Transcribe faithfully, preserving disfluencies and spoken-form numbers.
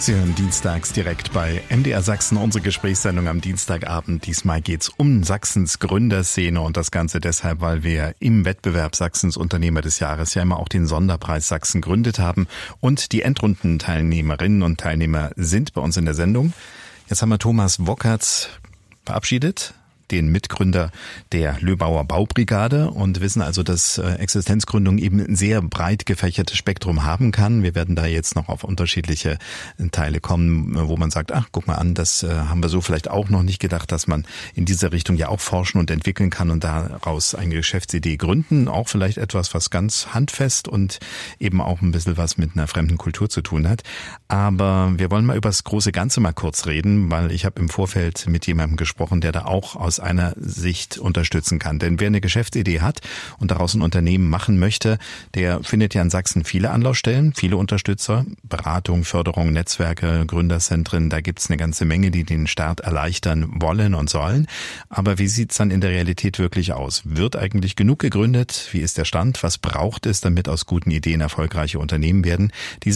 Sie hören dienstags direkt bei M D R Sachsen unsere Gesprächssendung am Dienstagabend. Diesmal geht's um Sachsens Gründerszene und das Ganze deshalb, weil wir im Wettbewerb Sachsens Unternehmer des Jahres ja immer auch den Sonderpreis Sachsen gegründet haben. Und die Endrundenteilnehmerinnen und Teilnehmer sind bei uns in der Sendung. Jetzt haben wir Thomas Wockertz verabschiedet, den Mitgründer der Löbauer Baubrigade, und wissen also, dass Existenzgründung eben ein sehr breit gefächertes Spektrum haben kann. Wir werden da jetzt noch auf unterschiedliche Teile kommen, wo man sagt, ach, guck mal an, das haben wir so vielleicht auch noch nicht gedacht, dass man in dieser Richtung ja auch forschen und entwickeln kann und daraus eine Geschäftsidee gründen. Auch vielleicht etwas, was ganz handfest und eben auch ein bisschen was mit einer fremden Kultur zu tun hat. Aber wir wollen mal über das große Ganze mal kurz reden, weil ich habe im Vorfeld mit jemandem gesprochen, der da auch aus einer Sicht unterstützen kann. Denn wer eine Geschäftsidee hat und daraus ein Unternehmen machen möchte, der findet ja in Sachsen viele Anlaufstellen, viele Unterstützer, Beratung, Förderung, Netzwerke, Gründerzentren. Da gibt's eine ganze Menge, die den Start erleichtern wollen und sollen. Aber wie sieht's dann in der Realität wirklich aus? Wird eigentlich genug gegründet? Wie ist der Stand? Was braucht es, damit aus guten Ideen erfolgreiche Unternehmen werden? Diese